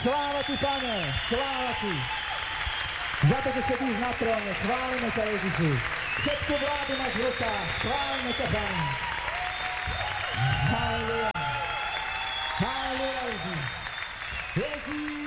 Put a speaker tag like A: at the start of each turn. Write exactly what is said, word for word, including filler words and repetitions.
A: Sláva ti, Pane, sláva ti. Za to, že sedíš na tróne, chválime ťa, Ježišu. Všetku vládu máš v rukách, chválime ťa, Pane. Halleluja. Halleluja, Ježiš. Ježiš.